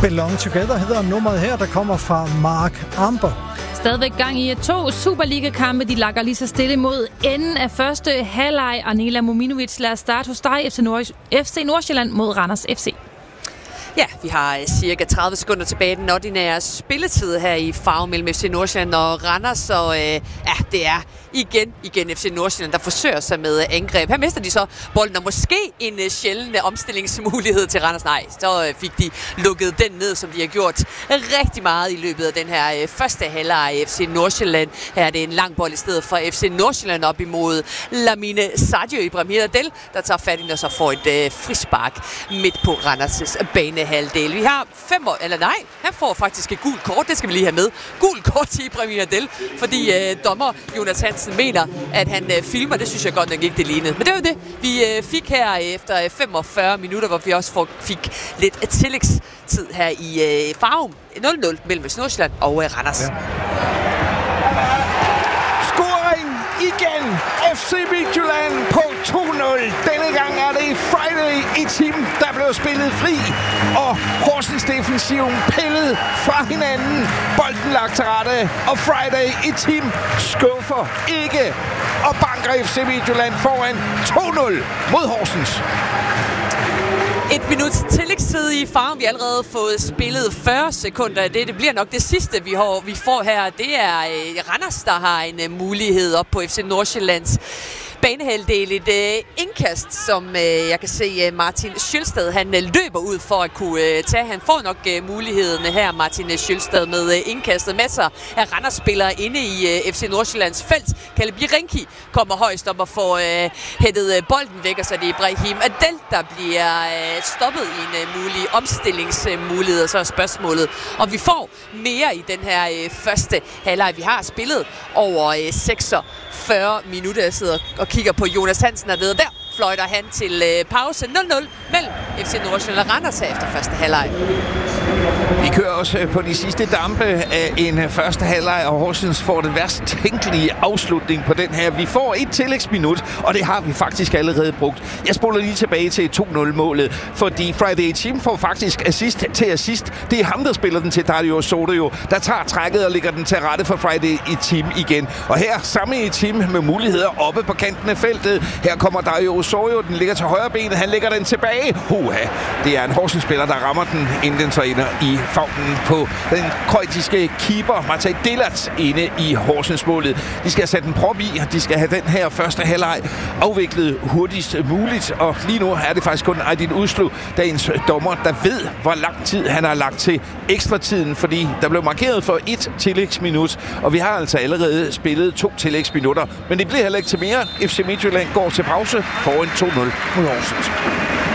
Belong Together hedder nummeret her, der kommer fra Mark Amber. Stadigvæk gang i 2 Superliga-kampe. De lakker lige så stille mod enden af første halvleg. Arnela Mominovic, lad os starte hos dig. FC Nordsjælland mod Randers FC. Ja, vi har cirka 30 sekunder tilbage den ordinære spilletid her i Farum mellem FC Nordsjælland og Randers. Og det er igen FC Nordsjælland, der forsøger sig med angreb. Her mister de så bolden, og måske en sjælden omstillingsmulighed til Randers. Nej, så fik de lukket den ned, som de har gjort rigtig meget i løbet af den her første halvleg af FC Nordsjælland. Her er det en lang bold i stedet for FC Nordsjælland op imod Lamine Sadio Ibrahim Adel, der tager fat i, og så får et frispark midt på Randers' banehalvdel. Vi har han får faktisk et gult kort, det skal vi lige have med. Gult kort til Ibrahim Adel, fordi dommer Jonas Hansen mener, at han filmer. Det synes jeg godt nok ikke, det lignede. Men det var det, vi fik her efter 45 minutter, hvor vi også fik lidt tillægstid her i Farum. 0-0 mellem Nordsjælland og Randers. Ja. Scoring igen! FC Midtjylland på 2-0. Denne gang er det Friday i team, der blev spillet fri. Og Horsens defensiven pillet fra hinanden. Bolden lagt til rette. Og Friday i team skuffer ikke. Og banker FC Midtjylland foran 2-0 mod Horsens. 1 minuts tillægstid i Farum. Vi har allerede fået spillet 40 sekunder. Det bliver nok det sidste, vi får her. Det er Randers, der har en mulighed op på FC Nordsjællands banehalvdel. Et indkast, som jeg kan se Martin Schølstad, han løber ud for at kunne tage. Han får nok muligheden her, Martin Schølstad, med indkastet. Masser af Randers-spillere inde i FC Nordsjællands felt. Kalle Birenki kommer højst op og får hættet bolden væk, og så er det Ibrahim Adel, der bliver stoppet i en mulig omstillingsmulighed. Og så er spørgsmålet, om vi får mere i den her første halvleg. Vi har spillet over 46 minutter. Jeg sidder og kigger på Jonas Hansen og der fløjter han til pause 0-0 mellem FC Nordsjælland og Randers efter første halvleg. Vi kører også på de sidste dampe af en første halvleg, og Horsens får det værst tænkelige afslutning på den her. Vi får et tillægsminut, og det har vi faktisk allerede brugt. Jeg spoler lige tilbage til 2-0-målet, fordi Friday Team får faktisk assist til assist. Det er ham, der spiller den til Dario Osorio, der tager trækket og lægger den til rette for Friday Team igen. Og her samme team med muligheder oppe på kanten af feltet. Her kommer Dario Osorio, den ligger til højre benet, han lægger den tilbage. Det er en Horsens-spiller, der rammer den, inden den så ender i favnen på den kroatiske keeper Matej Delat inde i Horsens-målet. De skal have sat en prop i, og de skal have den her første halvleg afviklet hurtigst muligt. Og lige nu er det faktisk kun Aydin Uslu, dagens dommer, der ved, hvor lang tid han har lagt til ekstratiden, fordi der blev markeret for 1 tillægsminut, og vi har altså allerede spillet 2 tillægsminutter. Men det bliver heller ikke til mere. FC Midtjylland går til pause foran 2-0 mod Horsens.